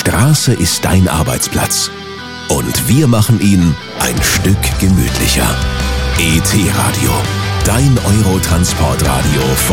Straße ist dein Arbeitsplatz. Und wir machen ihn ein Stück gemütlicher. ET Radio, dein Eurotransportradio von